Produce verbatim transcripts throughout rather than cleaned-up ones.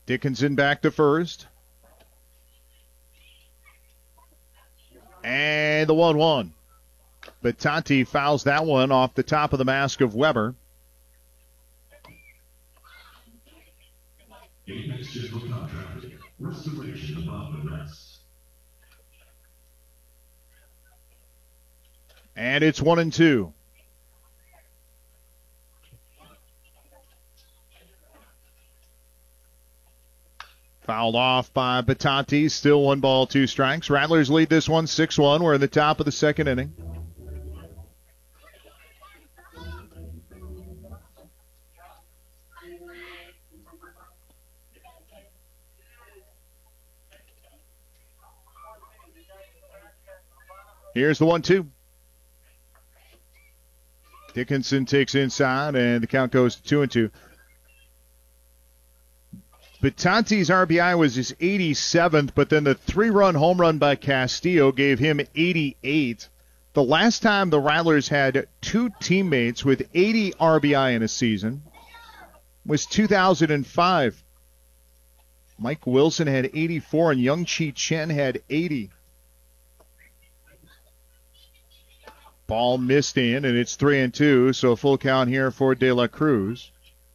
Dickinson back to first. And the one one. Battanti fouls that one off the top of the mask of Weber. Apex General Contracting. Restoration above the rest. And it's one and two. Fouled off by Battanti. Still one ball, two strikes. Rattlers lead this one six one. We're in the top of the second inning. Here's the one two. Dickinson takes inside, and the count goes to two and two. Battanti's R B I was his eighty-seventh, but then the three-run home run by Castillo gave him eighty-eight. The last time the Rattlers had two teammates with eighty R B I in a season was two thousand five. Mike Wilson had eighty-four, and Young-Chi Chen had eighty. Ball missed in, and it's three and two, so a full count here for De La Cruz.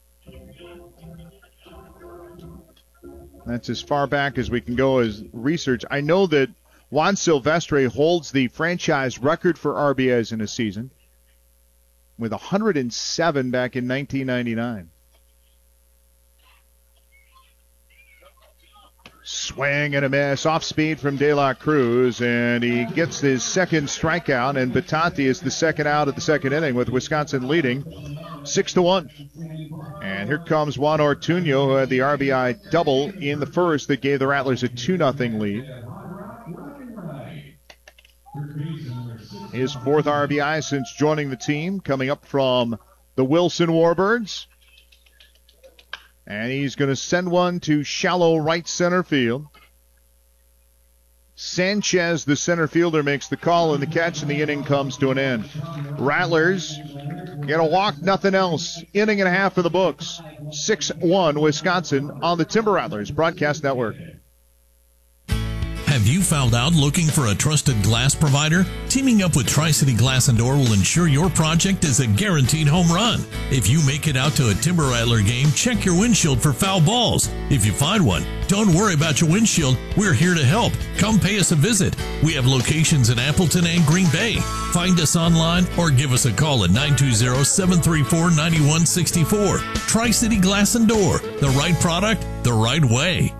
That's as far back as we can go as research. I know that Juan Silvestre holds the franchise record for R B Is in a season with one hundred seven back in nineteen ninety-nine. Swing and a miss, off speed from De La Cruz, and he gets his second strikeout, and Battanti is the second out of the second inning with Wisconsin leading six to one. And here comes Juan Ortuño, who had the R B I double in the first that gave the Rattlers a two nothing lead. His fourth R B I since joining the team, coming up from the Wilson Warbirds. And he's going to send one to shallow right center field. Sanchez, the center fielder, makes the call and the catch, and the inning comes to an end. Rattlers get a walk, nothing else. Inning and a half in the books. six one Wisconsin on the Timber Rattlers Broadcast Network. Have you found out looking for a trusted glass provider? Teaming up with Tri-City Glass and Door will ensure your project is a guaranteed home run. If you make it out to a Timber Rattler game, check your windshield for foul balls. If you find one, don't worry about your windshield. We're here to help. Come pay us a visit. We have locations in Appleton and Green Bay. Find us online or give us a call at nine two zero, seven three four, nine one six four. Tri-City Glass and Door. The right product, the right way.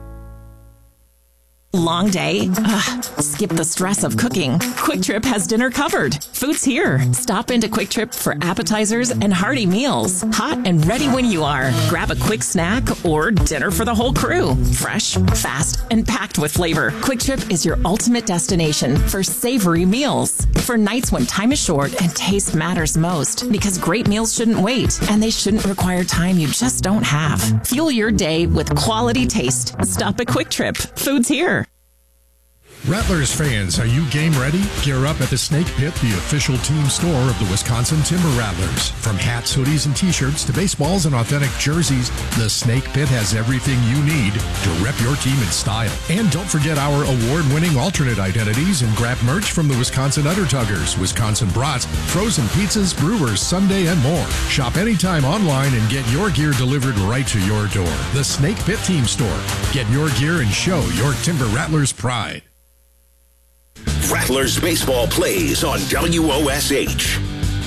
Long day? Ugh, skip the stress of cooking. Quick Trip has dinner covered. Food's here. Stop into Quick Trip for appetizers and hearty meals. Hot and ready when you are. Grab a quick snack or dinner for the whole crew. Fresh, fast, and packed with flavor. Quick Trip is your ultimate destination for savory meals. For nights when time is short and taste matters most. Because great meals shouldn't wait, and they shouldn't require time you just don't have. Fuel your day with quality taste. Stop at Quick Trip. Food's here. Rattlers fans, are you game ready? Gear up at the Snake Pit, the official team store of the Wisconsin Timber Rattlers. From hats, hoodies, and t-shirts to baseballs and authentic jerseys, the Snake Pit has everything you need to rep your team in style. And don't forget our award-winning alternate identities and grab merch from the Wisconsin Undertuggers, Wisconsin Brats, frozen pizzas, brewers, Sunday, and more. Shop anytime online and get your gear delivered right to your door. The Snake Pit Team Store. Get your gear and show your Timber Rattlers pride. Rattlers baseball plays on W O S H.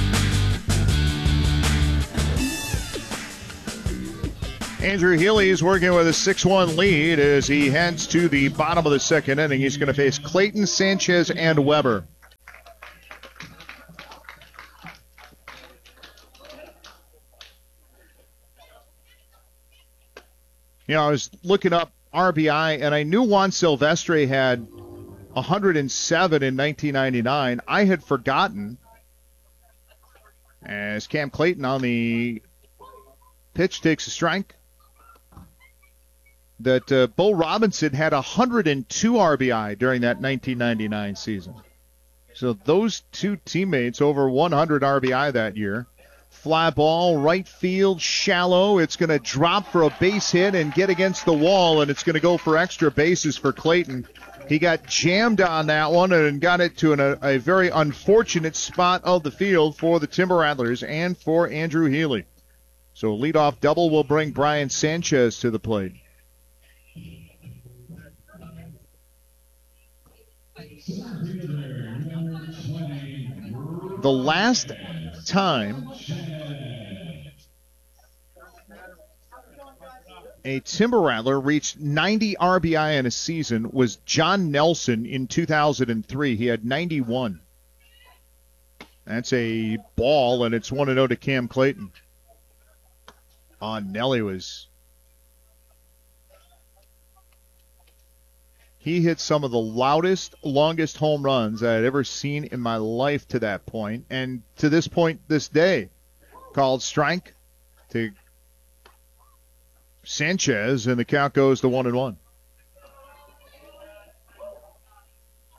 Andrew Healy is working with a six one lead as he heads to the bottom of the second inning. He's going to face Clayton, Sanchez, and Weber. You know, I was looking up R B I, and I knew Juan Silvestre had one hundred seven in nineteen ninety-nine. I had forgotten, as Cam Clayton on the pitch takes a strike, that uh, Bo Robinson had one hundred two R B I during that nineteen ninety-nine season. So those two teammates over one hundred R B I that year. Fly ball, right field, shallow. It's going to drop for a base hit and get against the wall, and it's going to go for extra bases for Clayton. He got jammed on that one and got it to an, a, a very unfortunate spot of the field for the Timber Rattlers and for Andrew Healy. So leadoff double will bring Brian Sanchez to the plate. The last time a Timber Rattler reached ninety R B I in a season was John Nelson in two thousand three. He had ninety-one. That's a ball, and it's one and oh to Cam Clayton. Oh, Nelly was... He hit some of the loudest, longest home runs I had ever seen in my life to that point, and to this point this day. Called strike to Sanchez, and the count goes to one and one.